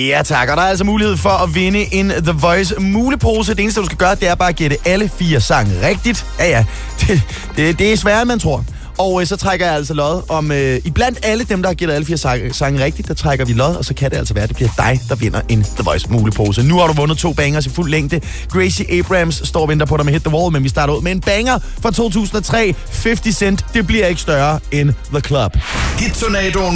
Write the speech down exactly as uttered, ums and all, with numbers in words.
Ja tak, og der er altså mulighed for at vinde en The Voice mulepose. Det eneste, du skal gøre, det er bare at gætte alle fire sange rigtigt. Ja ja, det, det, det er sværere, end man tror. Og øh, så trækker jeg altså lod om, øh, iblandt alle dem, der har gættet alle fire sange, sange rigtigt, der trækker vi lod, og så kan det altså være, at det bliver dig, der vinder en The Voice mulepose. Nu har du vundet to bangers i fuld længde. Gracie Abrams står og venter på dig med Hit the Wall, men vi starter ud med en banger fra to tusind og tre. halvtreds Cent, det bliver ikke større end The Club. Hit-tornadoen